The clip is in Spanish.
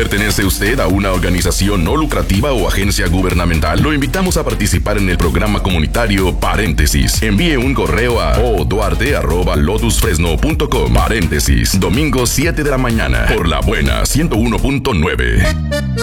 ¿Pertenece usted a una organización no lucrativa o agencia gubernamental? Lo invitamos a participar en el programa comunitario Paréntesis. Envíe un correo a oduarte@lotusfresno.com. Paréntesis, domingo 7 de la mañana, por La Buena 101.9.